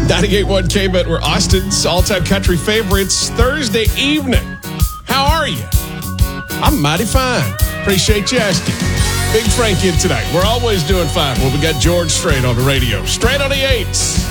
98.1 K-Bet, we're Austin's all-time country favorites Thursday evening. How are you? I'm mighty fine. Appreciate you asking. Big Frank in tonight. We're always doing fine when we got George Strait on the radio. Straight on the 8s.